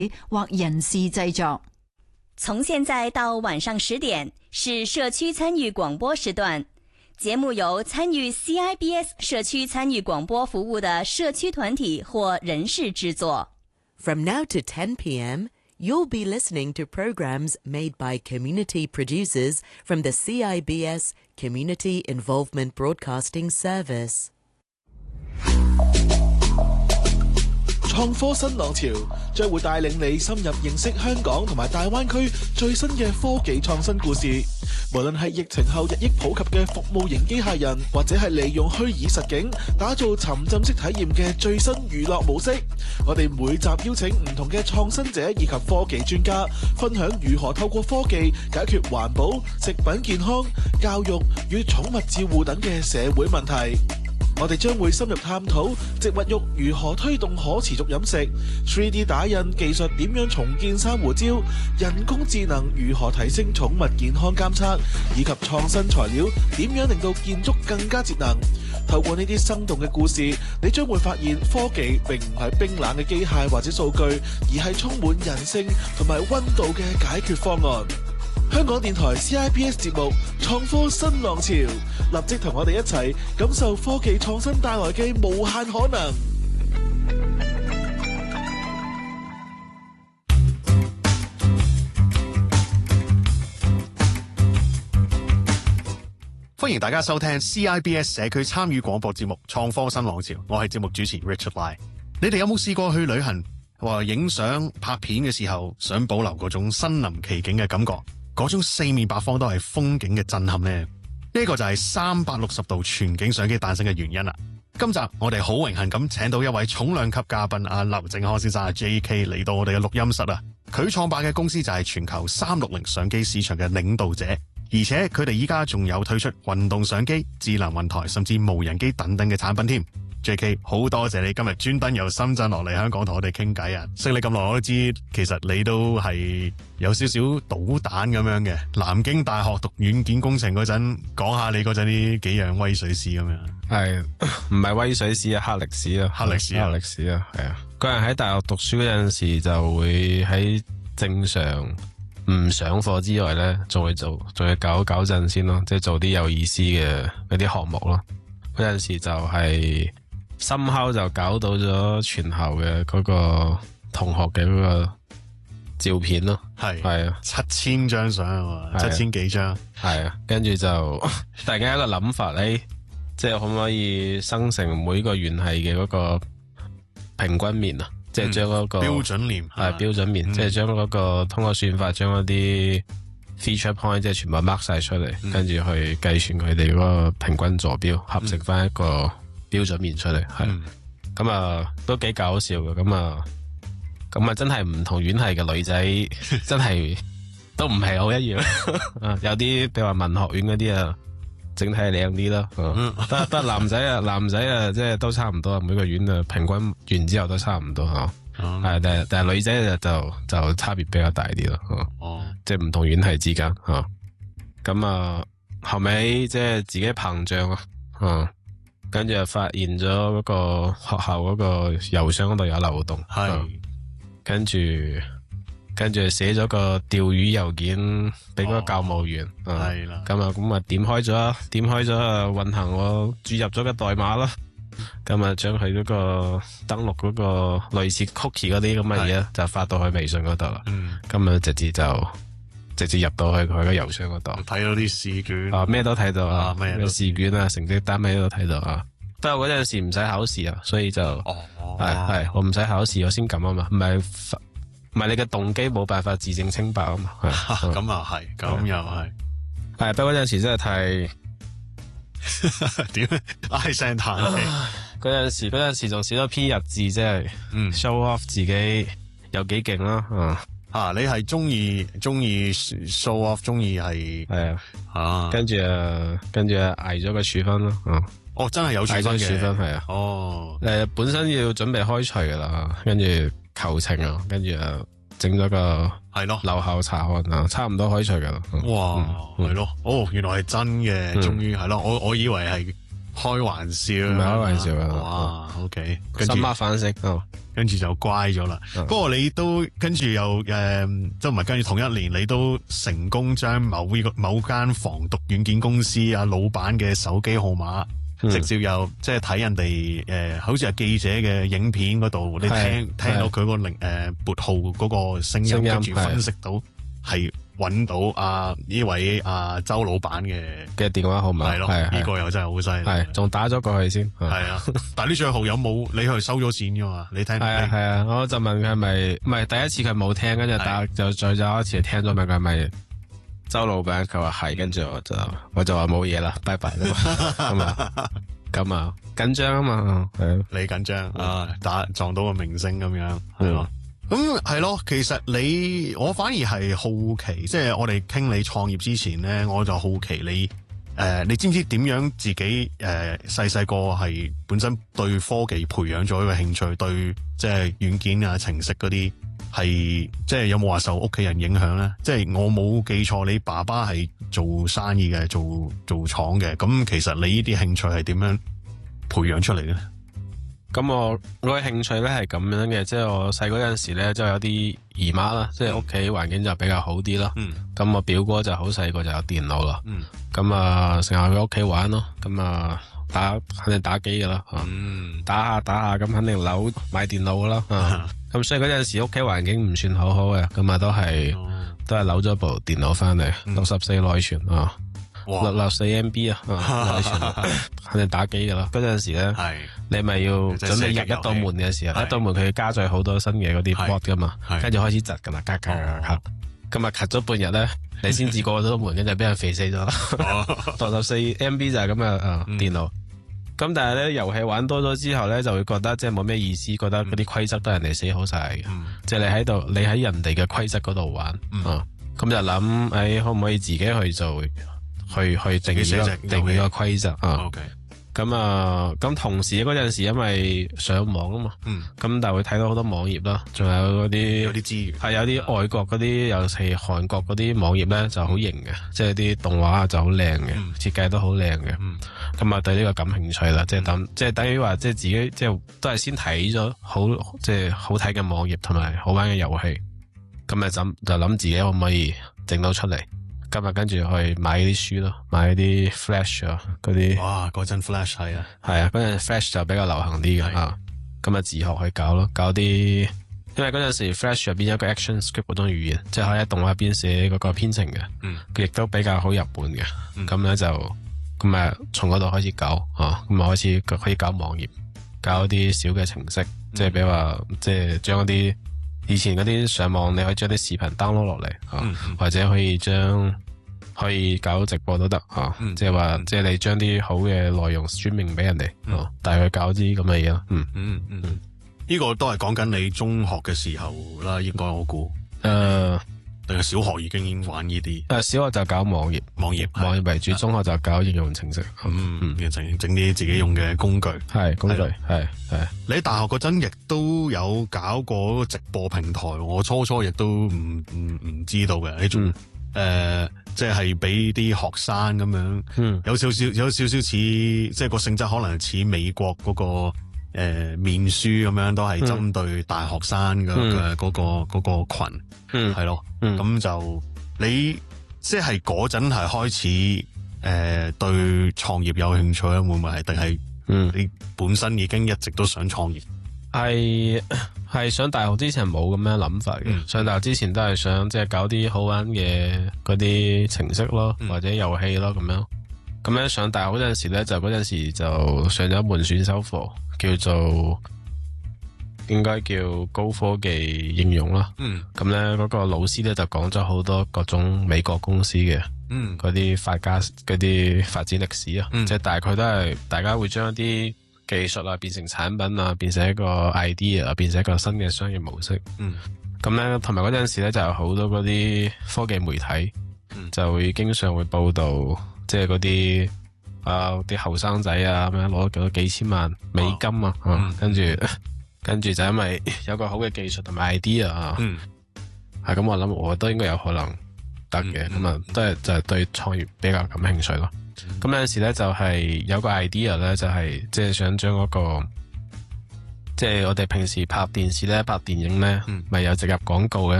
或人事製作。 從現在到晚上10點是社區參與廣播時段，節目由參與 CIBS 社區參與廣播服務的社區團體或人士製作。 From now to 10 p.m., you'll be listening to programs made by community producers from the CIBS Community Involvement Broadcasting Service. 創科新浪潮將會帶領你深入認識香港同埋大灣區最新嘅科技創新故事。無論係疫情後日益普及嘅服務型機械人，或者係利用虛擬實境打造沉浸式體驗嘅最新娛樂模式，我哋每集邀請唔同嘅創新者以及科技專家，分享如何透過科技解決環保、食品健康、教育與寵物照護等嘅社會問題。我哋將會深入探討植物肉如何推動可持續飲食， 3D 打印技術點樣重建珊瑚礁，人工智能如何提升寵物健康監測，以及創新材料點樣令到建築更加節能。透過呢啲生動嘅故事，你將會發現科技並唔係冰冷嘅機械或者數據，而係充滿人性同埋溫度嘅解決方案。香港電台 CIBS 節目創科新浪潮，立即同我哋一齊感受科技創新帶來嘅無限可能。 歡迎大家收聽 CIBS 社區參與廣播節目創科新浪潮，我係節目主持 Richard Lai。你哋有冇試過去旅行或影相拍片嘅時候，想保留嗰種身臨其境嘅感覺，嗰種四面八方都係風景嘅震撼呢？呢個就係360度全景相機誕生嘅原因啦。今集我哋好榮幸咁請到一位重量級嘉賓阿劉正康先生阿 JK 嚟到我哋嘅錄音室啊。佢創辦嘅公司就係全球360相機市場嘅領導者，而且佢哋依家仲有推出運動相機、智能雲台甚至無人機等等嘅產品添。JK 好多謝你今日專登由深圳落嚟香港同我哋傾偈啊！識你咁耐我都知，其實你都係有少少搗蛋咁樣嘅。南京大學讀軟件工程嗰陣，講下你嗰陣呢幾樣威水史咁樣。 係唔係威水史啊？黑歷史啊！黑歷史啊！係啊！個人喺大學讀書嗰陣時就會喺正常唔上課之外咧，仲要搞陣先咯，即係做啲有意思嘅嗰啲項目咯。嗰陣時就係深烤就搞到咗全校嘅嗰個同學嘅嗰個照片咯，係啊，7000張相啊，7000幾張，係啊，跟住就突然間一個諗法，即係可唔可以生成每個園系嘅嗰個平均面啊？即係將嗰個標準面， 係標準面，即係將嗰個通過算法將嗰啲 feature point 即係全部 mark 晒出嚟，跟住去計算佢哋嗰個平均坐標，合成翻一個標準面出嚟，係咁啊，都幾搞笑嘅。咁啊真係唔同院系嘅女仔真係都唔係好一樣有啲比如話文學院嗰啲啊，整體靚啲咯。不過男仔啊，即係都差唔多，每個院啊平均完之後都差唔多吓。但係女仔就差別比較大啲咯。即係唔同院系之間吓。咁啊後尾即係自己膨脹啊。跟住就發現咗嗰個學校嗰個郵箱嗰度有漏洞，跟住寫咗個釣魚郵件俾嗰個教務員，係啦，咁啊點開咗啊，運行我注入咗個代碼咯，咁啊將佢嗰個登錄嗰個類似 cookie 嗰啲咁嘅嘢就發到去微信嗰度啦，咁啊直接入到去佢個郵箱嗰度， 睇到啲試卷，咩都睇到啊，咩試卷啊，成績單咩都睇到啊。不過嗰陣時唔使考試啊，所以就係我唔使考試，我先撳啊嘛，唔係你嘅動機冇辦法自證清白啊嘛。 咁又係，咁又係。 不過嗰陣時真係太點唉聲嘆氣。 嗰陣時仲寫咗篇日誌，即係show off 自己有幾勁啦。 你係中意 show off， 中意係跟住挨咗個處分咯。 真係有處分嘅。 處分係本身要準備開除噶啦，跟住求情啊，跟住整咗個留校查看啊，差唔多開除噶啦。 哇，係咯，原來係真嘅，終於係咯，我以為係開玩笑， 唔係開玩笑啊！ 哇，OK， 跟住深刻反省跟住就乖咗啦。不過你都跟住又即唔係跟住同一年，你都成功將某間防毒軟件公司老闆嘅手機號碼。直接又即係睇人哋好似係記者嘅影片嗰度，你聽到佢個撥號嗰個聲音，跟住分析到係揾到呢位周老闆嘅電話號碼， 係咯，呢個又真係好犀利， 係仲打咗過去先， 係啊，但係呢賬號有冇你去收咗錢噶嘛？你聽係啊，我就問佢係咪唔係第一次佢冇聽，跟住就再走一次聽咗問佢係咪周老闆，佢話係，跟住我就話冇嘢啦，拜拜啦，咁啊緊張啊嘛，係你緊張撞到個明星咁樣係咯，咁係咯，其實我反而係好奇，即係我哋傾你創業之前咧，我就好奇你知唔知點樣自己細個係本身對科技培養咗一個興趣，對即係軟件啊程式嗰啲。係即係有冇話受屋企人影響咧？即係我冇記錯，你爸爸係做生意嘅，做廠嘅。咁其實你呢啲興趣係點樣培養出嚟嘅咧？ 咁我嘅興趣咧係咁樣嘅，即係我細嗰陣時咧，即係有啲姨媽啦，即係屋企環境就比較好啲啦。咁我表哥就好細個就有電腦啦。咁成日去屋企玩咯。咁肯定打機噶啦。打下咁肯定買電腦噶啦。咁所以嗰陣時屋企環境唔算好好嘅，咁都係扭咗部電腦翻嚟，64內存64 MB 內存，肯定打機噶啦。嗰陣時咧，你咪要準備入一道門嘅時候，一道門佢要加載好多新嘅嗰啲 bot 噶嘛，跟住開始窒噶啦，咁啊，咳咗半日咧，你先至過咗道門，跟住俾人肥死咗。64 MB 就係咁嘅電腦。咁但係咧，遊戲玩多咗之後咧，就會覺得即係冇咩意思，覺得嗰啲規則都係人哋寫好晒嘅，即係你喺人哋嘅規則嗰度玩，咁就諗，可唔可以自己去做，去定個規則啊？咁同時嗰陣時因為上網啊嘛，咁但係會睇到好多網頁啦，仲有嗰啲有啲資源， 係有啲外國嗰啲，尤其係韓國嗰啲網頁咧就好型嘅，即係啲動畫就好靚嘅，設計都好靚嘅。咁啊對呢個感興趣啦，即係等於話即係自己即係都係先睇咗即係好睇嘅網頁同埋好玩嘅遊戲，咁就諗自己可唔可以整到出嚟。今日跟住去買啲書咯，買啲 Flash 啊嗰啲。哇！ 嗰陣 Flash 係啊， 嗰陣 Flash 就比較流行啲嘅咁啊自學去搞咯，搞啲，因為嗰陣時 Flash 入邊有一個 Action Script 嗰種語言，即係可以喺動畫入邊寫嗰個編程嘅，佢亦都比較好入門嘅。咁咧就咁啊，從嗰度開始搞咁啊開始可以搞網頁，搞啲小嘅程式，即係比如話即係將嗰啲。以前嗰啲上網你可以將啲視頻 download 落嚟，或者可以搞直播都得，即係話即係你將啲好嘅內容 streaming 俾人哋，但係佢搞啲咁嘅嘢咯。 呢個都係講緊你中學嘅時候啦，應該我估。定係小學已經玩呢啲？ 小學就搞網頁為主，中學就搞應用程式。 整啲自己用嘅工具。係工具，係。 你喺大學嗰陣亦都有搞過直播平台，我初亦都唔知道嘅。你仲即係俾啲學生咁樣，有少少似，即係個性質可能似美國嗰個。面書咁樣都係針對大學生嘅嗰個群，係咯，咁就你即係嗰陣係開始對創業有興趣咧，會唔會係？定係你本身已經一直都想創業？ 係上大學之前冇咁樣諗法嘅，上大學之前都係想即係搞啲好玩嘅嗰啲程式咯，或者遊戲咯咁樣。咁樣上大學嗰陣時咧，嗰陣時就上咗一門選修課。叫做應該叫高科技應用啦。咁咧嗰個老師咧就講咗好多各種美國公司嘅嗰啲嗰啲發展歷史啊。即係大概都係大家會將一啲技術啊變成產品啊，變成一個 idea， 變成一個新嘅商業模式。咁咧同埋嗰陣時咧就有好多嗰啲科技媒體就會經常會報道，即係嗰啲。啲後生仔啊，咁樣攞咗幾千萬美金啊，跟住就因為有個好嘅技術同埋 idea 啊，係咁我諗我都應該有可能得嘅，咁啊都係就係對創業比較感興趣咯。 咁有陣時咧就係有個 idea 咧，就係即係想將嗰個，即係我哋平時拍電視咧、拍電影咧，咪有植入廣告嘅。